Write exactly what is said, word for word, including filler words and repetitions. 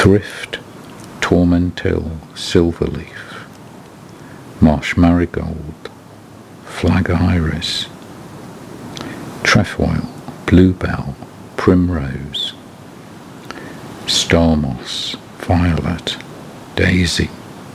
Thrift, Tormentil, Silverleaf, Marsh Marigold, Flag Iris, Trefoil, Bluebell, Primrose, Star Moss, Violet, Daisy,